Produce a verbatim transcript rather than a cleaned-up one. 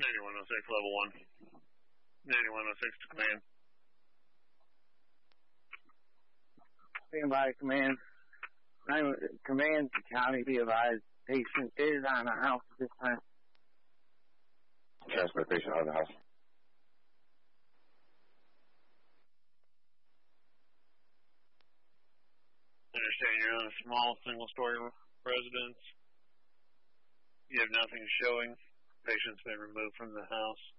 ninety-one oh six, level one. ninety-one oh six to command. Stand by, command. I'm, command to county, be advised. Patient is on the house at this time. Transfer patient out of the house. Understand you're in a small single-story residence. You have nothing showing. Patient's been removed from the house.